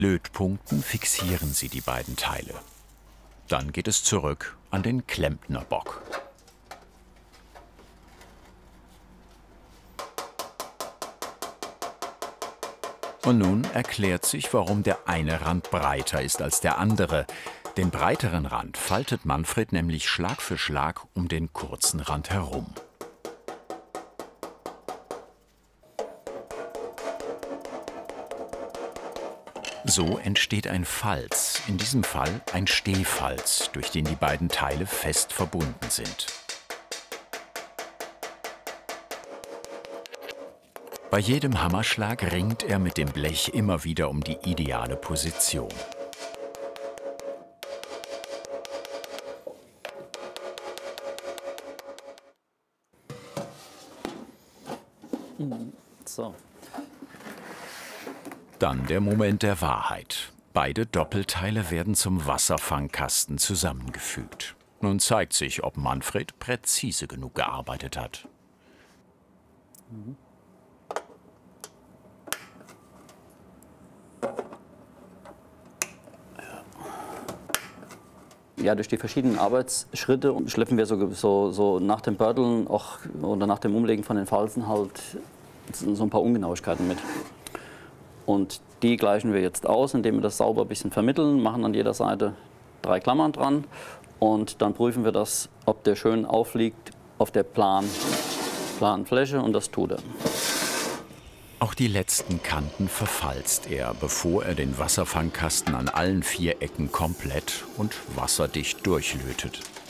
Lötpunkten fixieren sie die beiden Teile. Dann geht es zurück an den Klempnerbock. Und nun erklärt sich, warum der eine Rand breiter ist als der andere. Den breiteren Rand faltet Manfred nämlich Schlag für Schlag um den kurzen Rand herum. So entsteht ein Falz, in diesem Fall ein Stehfalz, durch den die beiden Teile fest verbunden sind. Bei jedem Hammerschlag ringt er mit dem Blech immer wieder um die ideale Position. So. Dann der Moment der Wahrheit. Beide Doppelteile werden zum Wasserfangkasten zusammengefügt. Nun zeigt sich, ob Manfred präzise genug gearbeitet hat. Ja, durch die verschiedenen Arbeitsschritte schleppen wir so nach dem Bördeln auch, oder nach dem Umlegen von den Falzen halt so ein paar Ungenauigkeiten mit. Und die gleichen wir jetzt aus, indem wir das sauber ein bisschen vermitteln, machen an jeder Seite 3 Klammern dran und dann prüfen wir das, ob der schön aufliegt auf der planen Fläche, und das tut er. Auch die letzten Kanten verfalzt er, bevor er den Wasserfangkasten an allen 4 Ecken komplett und wasserdicht durchlötet.